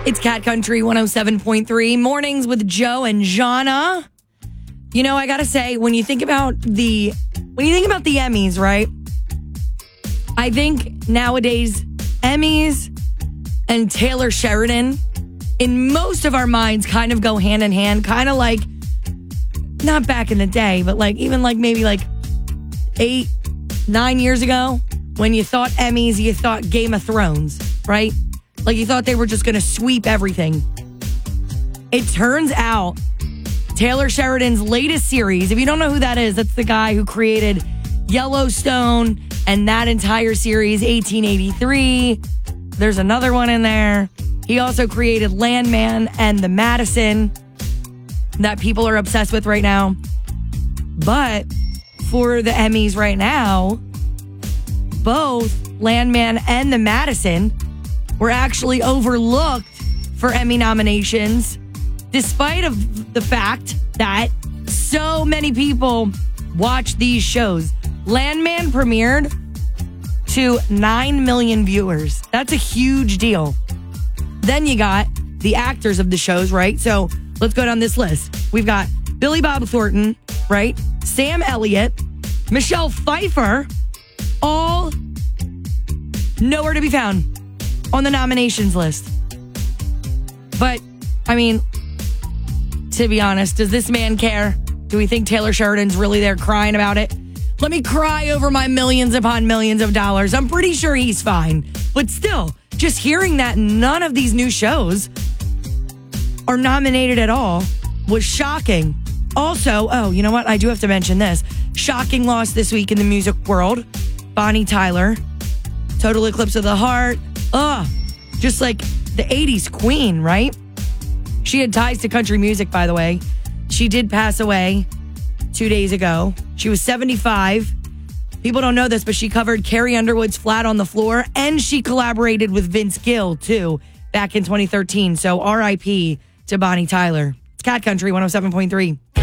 It's Cat Country 107.3, mornings with Joe and Jana. You know, I gotta say, when you think about the Emmys, right? I think nowadays, Emmys and Taylor Sheridan, in most of our minds, kind of go hand in hand. Kind of like, not back in the day, but like even like maybe like 8, 9 years ago, when you thought Emmys, you thought Game of Thrones, right? Like you thought they were just going to sweep everything. It turns out Taylor Sheridan's latest series, if you don't know who that is, that's the guy who created Yellowstone and that entire series, 1883. There's another one in there. He also created Landman and The Madison that people are obsessed with right now. But for the Emmys right now, both Landman and The Madison were actually overlooked for Emmy nominations, despite of the fact that so many people watch these shows. Landman premiered to 9 million viewers. That's a huge deal. Then you got the actors of the shows, right? So let's go down this list. We've got Billy Bob Thornton, right? Sam Elliott, Michelle Pfeiffer, all nowhere to be found on the nominations list. But, I mean, to be honest, does this man care? Do we think Taylor Sheridan's really there crying about it? Let me cry over my millions upon millions of dollars. I'm pretty sure he's fine. But still, just hearing that none of these new shows are nominated at all was shocking. Also, oh, you know what? I do have to mention this. Shocking loss this week in the music world. Bonnie Tyler. Total Eclipse of the Heart. Just like the 80s queen, right? She had ties to country music, by the way. She did pass away 2 days ago. She was 75. People don't know this, but she covered Carrie Underwood's Flat on the Floor, and she collaborated with Vince Gill, too, back in 2013. So RIP to Bonnie Tyler. It's Cat Country 107.3.